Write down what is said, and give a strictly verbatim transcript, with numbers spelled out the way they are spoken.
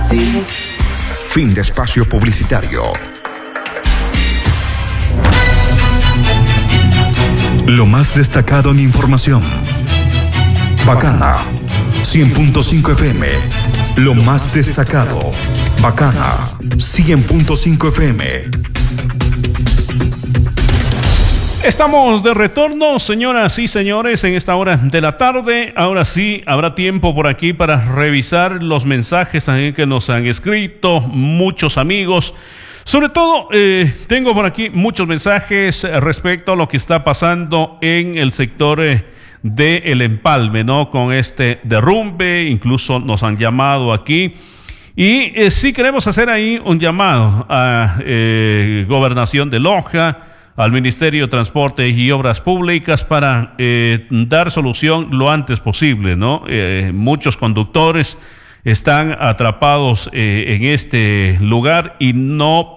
ti. Fin de espacio publicitario. Lo más destacado en información. Bacana. cien punto cinco F M. Lo más destacado. Bacana. cien punto cinco F M. Estamos de retorno, señoras y señores, en esta hora de la tarde. Ahora sí, habrá tiempo por aquí para revisar los mensajes también que nos han escrito muchos amigos. Sobre todo, eh, tengo por aquí muchos mensajes respecto a lo que está pasando en el sector eh, de El Empalme, ¿no? Con este derrumbe, incluso nos han llamado aquí. Y eh, sí queremos hacer ahí un llamado a eh, Gobernación de Loja, al Ministerio de Transporte y Obras Públicas para eh, dar solución lo antes posible, ¿no? Eh, muchos conductores están atrapados eh, en este lugar y no